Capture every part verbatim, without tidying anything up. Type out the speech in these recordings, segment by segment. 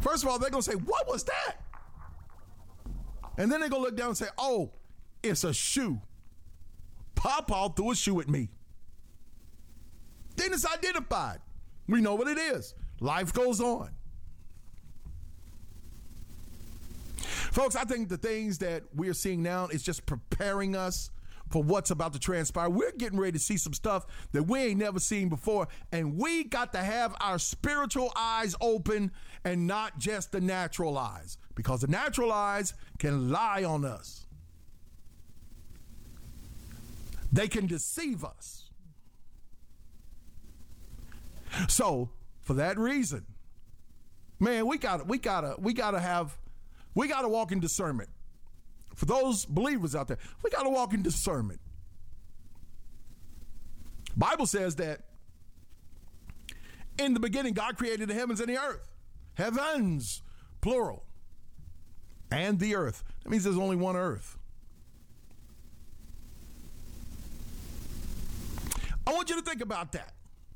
First of all, they're going to say, what was that? And then they're going to look down and say, oh, it's a shoe. Pawpaw threw a shoe at me. Then it's identified. We know what it is. Life goes on. Folks, I think the things that we're seeing now is just preparing us for what's about to transpire. We're getting ready to see some stuff that we ain't never seen before, and we got to have our spiritual eyes open and not just the natural eyes, because the natural eyes can lie on us. They can deceive us. So, for that reason, man, we got we gotta we gotta have we gotta walk in discernment. For those believers out there, we got to walk in discernment. Bible says that in the beginning, God created the heavens and the earth. Heavens, plural. And the earth. That means there's only one earth. I want you to think about that.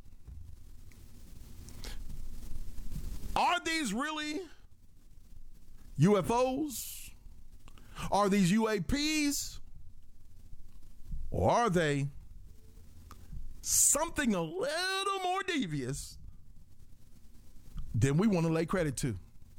Are these really U F Os? Are these U A Ps? Or are they something a little more devious than we want to lay credit to?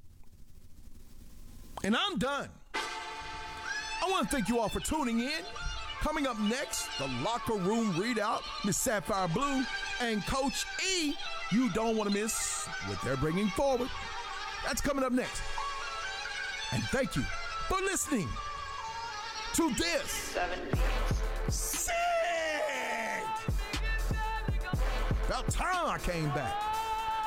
And I'm done. I want to thank you all for tuning in. Coming up next, the Locker Room Readout, Miss Sapphire Blue, and Coach E, you don't want to miss what they're bringing forward. That's coming up next. And thank you for listening to this. Seven. Sick! About time I came back.